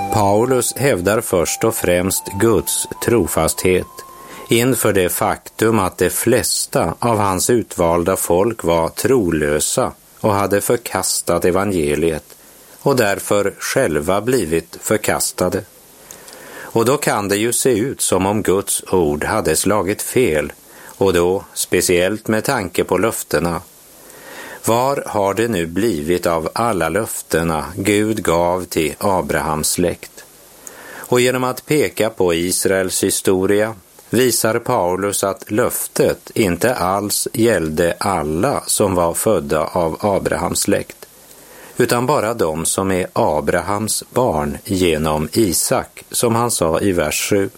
Paulus hävdar först och främst Guds trofasthet inför det faktum att de flesta av hans utvalda folk var trolösa och hade förkastat evangeliet och därför själva blivit förkastade. Och då kan det ju se ut som om Guds ord hade slagit fel, och då speciellt med tanke på löftena. Var har det nu blivit av alla löftena Gud gav till Abrahams släkt? Och genom att peka på Israels historia visar Paulus att löftet inte alls gällde alla som var födda av Abrahams släkt, utan bara de som är Abrahams barn genom Isak, som han sa i vers 7.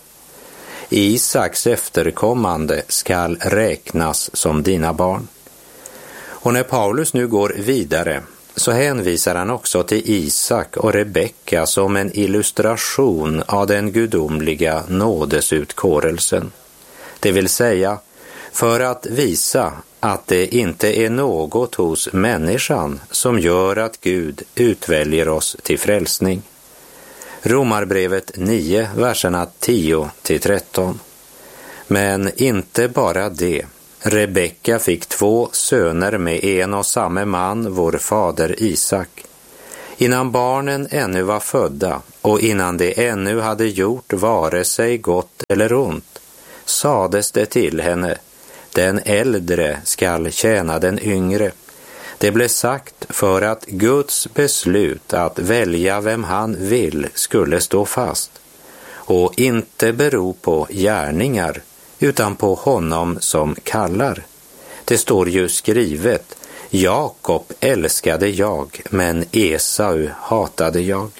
Isaks efterkommande skall räknas som dina barn. Och när Paulus nu går vidare så hänvisar han också till Isak och Rebecka som en illustration av den gudomliga nådesutkårelsen. Det vill säga, för att visa att det inte är något hos människan som gör att Gud utväljer oss till frälsning. Romarbrevet 9, verserna 10-13. Men inte bara det. Rebecka fick 2 söner med en och samma man, vår fader Isak. Innan barnen ännu var födda och innan de ännu hade gjort vare sig gott eller ont, sades det till henne: den äldre skall tjäna den yngre. Det blev sagt för att Guds beslut att välja vem han vill skulle stå fast och inte bero på gärningar utan på honom som kallar. Det står ju skrivet: Jakob älskade jag, men Esau hatade jag.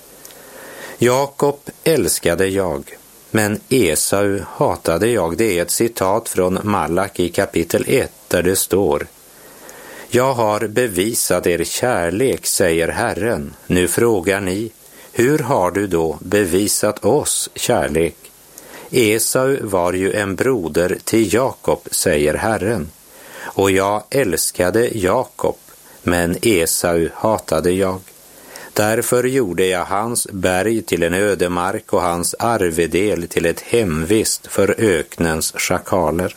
Jakob älskade jag, men Esau hatade jag. Det är ett citat från Malak i kapitel 1 där det står: jag har bevisat er kärlek, säger Herren. Nu frågar ni, hur har du då bevisat oss kärlek? Esau var ju en broder till Jakob, säger Herren. Och jag älskade Jakob, men Esau hatade jag. Därför gjorde jag hans berg till en ödemark och hans arvedel till ett hemvist för öknens schakaler.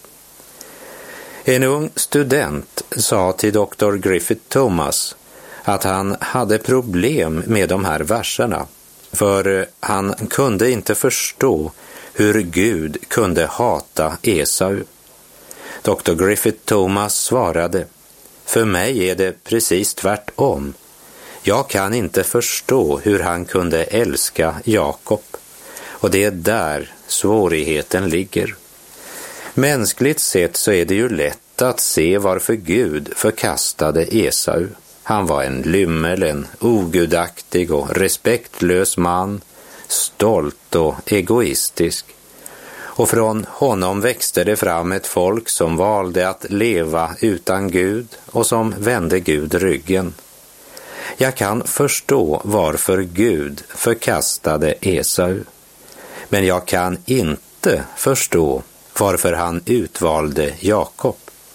En ung student sa till Dr. Griffith Thomas att han hade problem med de här verserna, för han kunde inte förstå hur Gud kunde hata Esau. Dr. Griffith Thomas svarade: för mig är det precis tvärtom. Jag kan inte förstå hur han kunde älska Jakob, och det är där svårigheten ligger. Mänskligt sett så är det ju lätt att se varför Gud förkastade Esau. Han var en lymmel, en ogudaktig och respektlös man, stolt och egoistisk. Och från honom växte det fram ett folk som valde att leva utan Gud och som vände Gud ryggen. Jag kan förstå varför Gud förkastade Esau, men jag kan inte förstå varför han utvalde Jakob.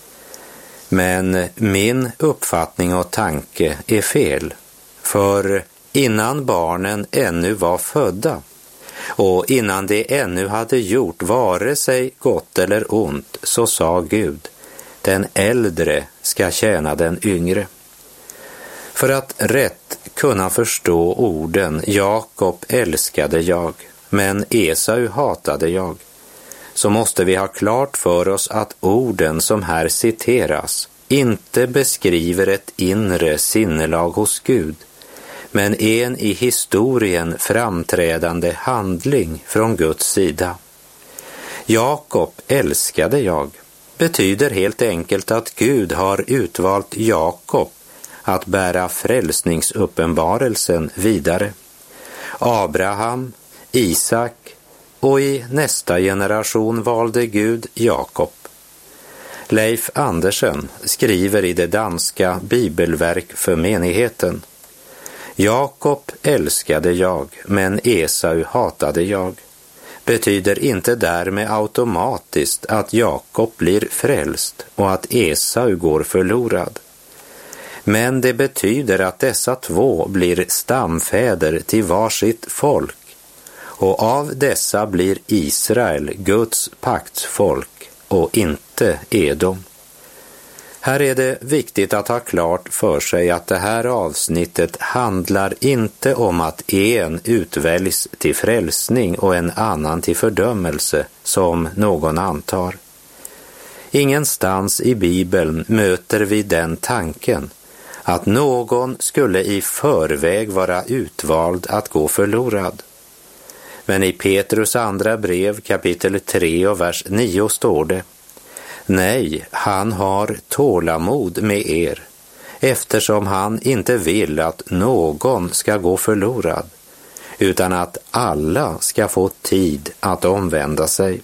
Men min uppfattning och tanke är fel, för innan barnen ännu var födda och innan de ännu hade gjort vare sig gott eller ont, så sa Gud: den äldre ska tjäna den yngre. För att rätt kunna förstå orden Jakob älskade jag, men Esau hatade jag, så måste vi ha klart för oss att orden som här citeras inte beskriver ett inre sinnelag hos Gud, men en i historien framträdande handling från Guds sida. Jakob älskade jag betyder helt enkelt att Gud har utvalt Jakob att bära frälsningsuppenbarelsen vidare. Abraham, Isak och i nästa generation valde Gud Jakob. Leif Andersen skriver i det danska bibelverk för menigheten: Jakob älskade jag, men Esau hatade jag, betyder inte därmed automatiskt att Jakob blir frälst och att Esau går förlorad. Men det betyder att dessa två blir stamfäder till varsitt folk, och av dessa blir Israel Guds paktsfolk och inte Edom. Här är det viktigt att ha klart för sig att det här avsnittet handlar inte om att en utväljs till frälsning och en annan till fördömelse, som någon antar. Ingenstans i Bibeln möter vi den tanken att någon skulle i förväg vara utvald att gå förlorad. Men i Petrus andra brev kapitel 3 och vers 9 står det: nej, han har tålamod med er, eftersom han inte vill att någon ska gå förlorad, utan att alla ska få tid att omvända sig.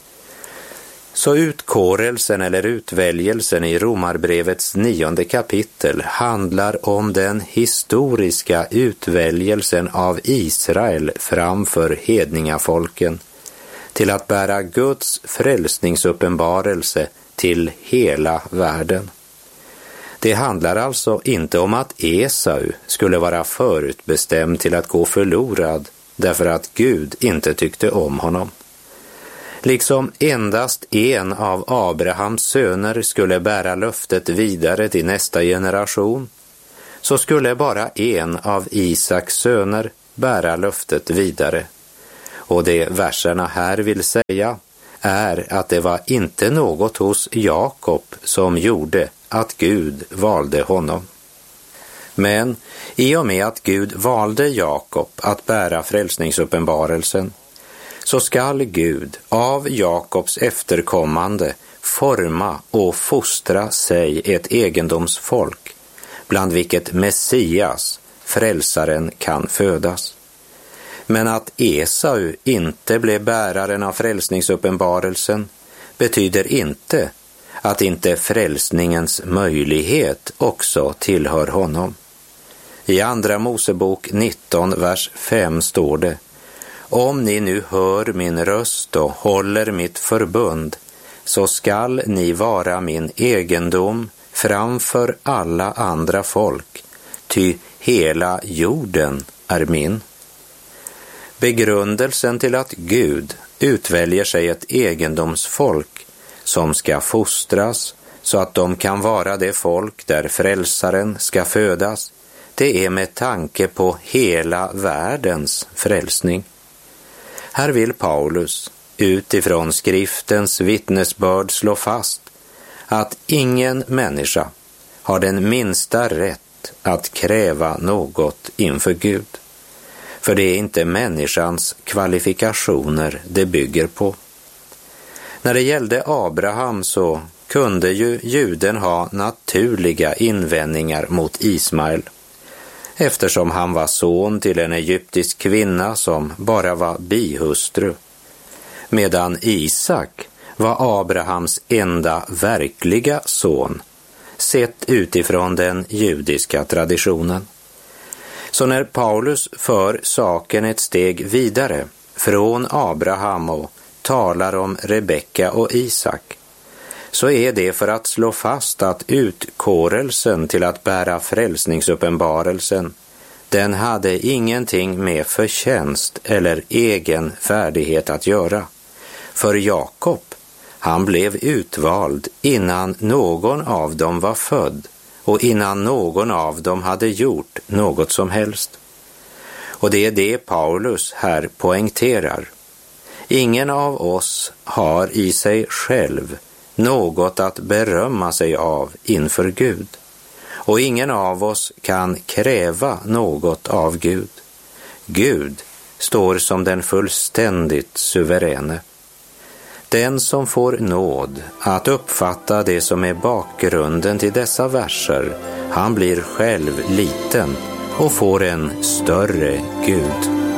Så utkårelsen eller utväljelsen i Romarbrevets 9:e kapitel handlar om den historiska utväljelsen av Israel framför hedningafolken till att bära Guds frälsningsuppenbarelse till hela världen. Det handlar alltså inte om att Esau skulle vara förutbestämd till att gå förlorad därför att Gud inte tyckte om honom. Liksom endast en av Abrahams söner skulle bära löftet vidare till nästa generation, så skulle bara en av Isaks söner bära löftet vidare. Och det verserna här vill säga är att det var inte något hos Jakob som gjorde att Gud valde honom. Men i och med att Gud valde Jakob att bära frälsningsuppenbarelsen, så skall Gud av Jakobs efterkommande forma och fostra sig ett egendomsfolk, bland vilket Messias, frälsaren, kan födas. Men att Esau inte blev bäraren av frälsningsuppenbarelsen betyder inte att inte frälsningens möjlighet också tillhör honom. I andra Mosebok 19, vers 5 står det: om ni nu hör min röst och håller mitt förbund, så skall ni vara min egendom framför alla andra folk, ty hela jorden är min. Begrundelsen till att Gud utväljer sig ett egendomsfolk som ska fostras så att de kan vara det folk där frälsaren ska födas, det är med tanke på hela världens frälsning. Här vill Paulus utifrån skriftens vittnesbörd slå fast att ingen människa har den minsta rätt att kräva något inför Gud. För det är inte människans kvalifikationer det bygger på. När det gällde Abraham så kunde ju juden ha naturliga invändningar mot Ismael, eftersom han var son till en egyptisk kvinna som bara var bihustru, medan Isak var Abrahams enda verkliga son, sett utifrån den judiska traditionen. Så när Paulus för saken ett steg vidare från Abraham och talar om Rebecka och Isak, så är det för att slå fast att utkårelsen till att bära frälsningsuppenbarelsen, den hade ingenting med förtjänst eller egen färdighet att göra. För Jakob, han blev utvald innan någon av dem var född och innan någon av dem hade gjort något som helst. Och det är det Paulus här poängterar. Ingen av oss har i sig själv något att berömma sig av inför Gud. Och ingen av oss kan kräva något av Gud. Gud står som den fullständigt suveräne. Den som får nåd att uppfatta det som är bakgrunden till dessa verser, han blir själv liten och får en större Gud.